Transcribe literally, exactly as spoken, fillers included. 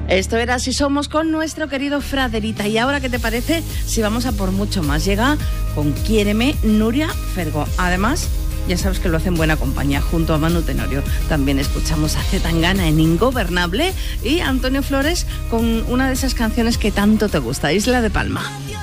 Esto era Si Somos con nuestro querido Fraderita. Y ahora, ¿qué te parece si vamos a por mucho más? Llega con Quiéreme Nuria Fergo. Además, ya sabes que lo hace en buena compañía, junto a Manu Tenorio. También escuchamos a Zetangana en Ingobernable y a Antonio Flores con una de esas canciones que tanto te gusta, Isla de Palma.